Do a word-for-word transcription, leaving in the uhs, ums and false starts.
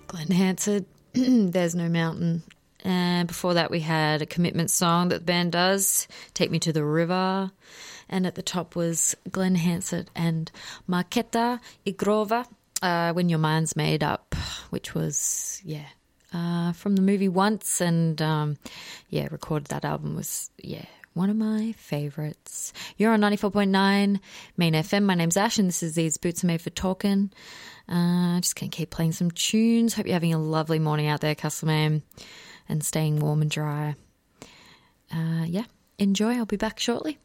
Glenn Hansard, There's No Mountain. And before that we had a commitment song that the band does, Take Me to the River. And at the top was Glenn Hansard and Marketa Igrova, uh, When Your Mind's Made Up, which was, yeah, uh, from the movie Once. And, um, yeah, recorded that album was, yeah, one of my favourites. You're on ninety-four point nine Main F M. My name's Ash and this is These Boots Are Made for Talking. Uh, just going to keep playing some tunes. Hope you're having a lovely morning out there, Castlemaine, and staying warm and dry. Uh, yeah, enjoy. I'll be back shortly.